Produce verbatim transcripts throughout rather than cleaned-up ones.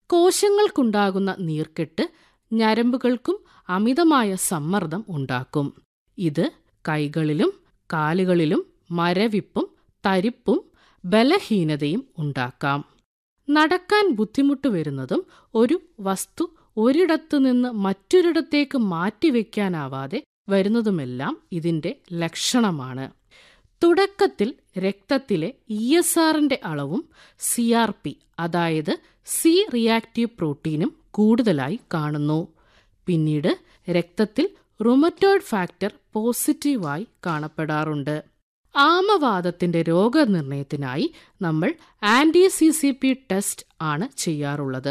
കോശങ്ങൾക്കുണ്ടാകുന്ന നീർക്കെട്ട് ഞരമ്പുകൾക്കും അമിതമായ സമ്മർദ്ദം ഉണ്ടാക്കും. ഇത് കൈകളിലും കാലുകളിലും മരവിപ്പും തരിപ്പും ബലഹീനതയും ഉണ്ടാക്കാം. നടക്കാൻ ബുദ്ധിമുട്ട് വരുന്നതും ഒരു വസ്തു ഒരിടത്തു നിന്ന് മറ്റൊരിടത്തേക്ക് മാറ്റിവെക്കാനാവാതെ വരുന്നതുമെല്ലാം ഇതിന്റെ ലക്ഷണമാണ്. തുടക്കത്തിൽ രക്തത്തിലെ ഇ എസ് ആറിന്റെ അളവും സി ആർ പി അതായത് സി റിയാക്റ്റീവ് പ്രോട്ടീനും കൂടുതലായി കാണുന്നു. പിന്നീട് രക്തത്തിൽ റുമറ്റോയ്ഡ് ഫാക്ടർ പോസിറ്റീവായി കാണപ്പെടാറുണ്ട്. ആമവാദത്തിന്റെ രോഗനിർണയത്തിനായി നമ്മൾ anti C C P test ആണ് ചെയ്യാറുള്ളത്.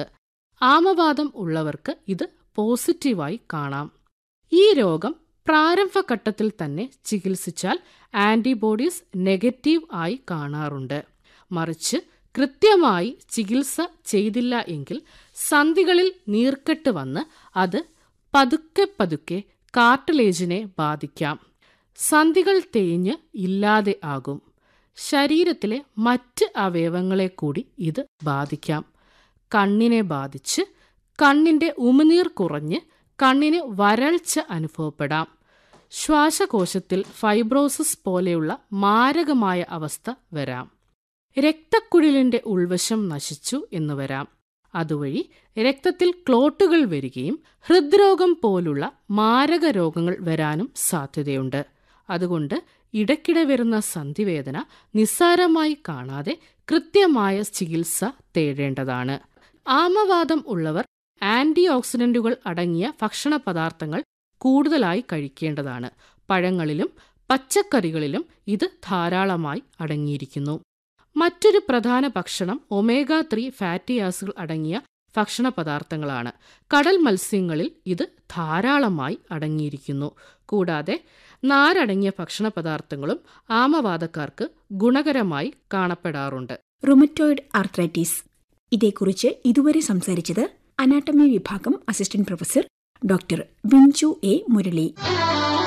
ആമവാദം ഉള്ളവർക്ക് ഇത് പോസിറ്റീവായി കാണാം. ഈ രോഗം പ്രാരംഭഘട്ടത്തിൽ തന്നെ ചികിത്സിച്ചാൽ ആന്റിബോഡീസ് നെഗറ്റീവ് ആയി കാണാറുണ്ട്. മറിച്ച് കൃത്യമായി ചികിത്സ ചെയ്തില്ല എങ്കിൽ സന്ധികളിൽ നീർക്കെട്ട് വന്ന് അത് പതുക്കെ പതുക്കെ കാർട്ടിലേജിനെ ബാധിക്കാം. സന്ധികൾ തേഞ്ഞ് ഇല്ലാതെ ആകും. ശരീരത്തിലെ മറ്റ് അവയവങ്ങളെ കൂടി ഇത് ബാധിക്കാം. കണ്ണിനെ ബാധിച്ച് കണ്ണിന്റെ ഉമിനീർ കുറഞ്ഞ് കണ്ണിന് വരൾച്ച അനുഭവപ്പെടാം. ശ്വാസകോശത്തിൽ ഫൈബ്രോസിസ് പോലെയുള്ള മാരകമായ അവസ്ഥ വരാം. രക്തക്കുഴലിന്റെ ഉൾവശം നശിച്ചു എന്ന് വരാം. അതുവഴി രക്തത്തിൽ ക്ലോട്ടുകൾ വരികയും ഹൃദ്രോഗം പോലുള്ള മാരക രോഗങ്ങൾ വരാനും സാധ്യതയുണ്ട്. അതുകൊണ്ട് ഇടയ്ക്കിടെ വരുന്ന സന്ധിവേദന നിസ്സാരമായി കാണാതെ കൃത്യമായ ചികിത്സ തേടേണ്ടതാണ്. ആമവാദം ഉള്ളവർ ആന്റി ഓക്സിഡന്റുകൾ അടങ്ങിയ ഭക്ഷണ പദാർത്ഥങ്ങൾ കൂടുതലായി കഴിക്കേണ്ടതാണ്. പഴങ്ങളിലും പച്ചക്കറികളിലും ഇത് ധാരാളമായി അടങ്ങിയിരിക്കുന്നു. മറ്റൊരു പ്രധാന ഭക്ഷണം ഒമേഗ ത്രീ ഫാറ്റി ആസിഡുകൾ അടങ്ങിയ ഭക്ഷണ പദാർത്ഥങ്ങളാണ്. കടൽ മത്സ്യങ്ങളിൽ ഇത് ധാരാളമായി അടങ്ങിയിരിക്കുന്നു. കൂടാതെ നാരടങ്ങിയ ഭക്ഷണ പദാർത്ഥങ്ങളും ആമവാദക്കാർക്ക് ഗുണകരമായി കാണപ്പെടാറുണ്ട്. റുമറ്റോയ്ഡ് ആർത്രൈറ്റിസ്, ഇതേക്കുറിച്ച് ഇതുവരെ സംസാരിച്ചത് അനാട്ടമി വിഭാഗം assistant professor doctor Binju A Murali.